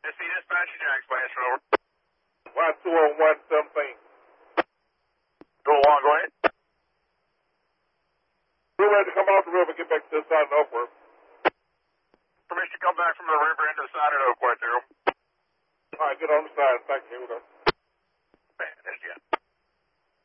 SC dispatch, Jack's last over. Y20117. Go along, go ahead. We're ready to come off the river and get back to this side of Oakworth. Permission to come back from the river into the side of Oakworth there. All right, get on the side. Thank you.